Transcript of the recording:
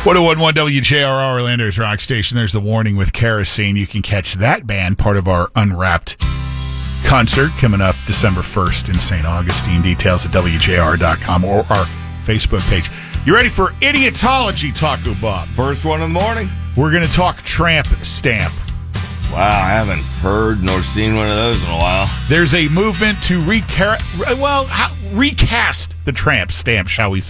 1011 WJRR Orlando's Rock Station. There's the warning with Kerosene. You can catch that band, part of our Unwrapped concert coming up December 1st in St. Augustine. Details at WJR.com or our Facebook page. You ready for Idiotology, Taco Bob? First one in the morning. We're going to talk tramp stamp. Wow, I haven't heard nor seen one of those in a while. There's a movement to recast the tramp stamp, shall we say.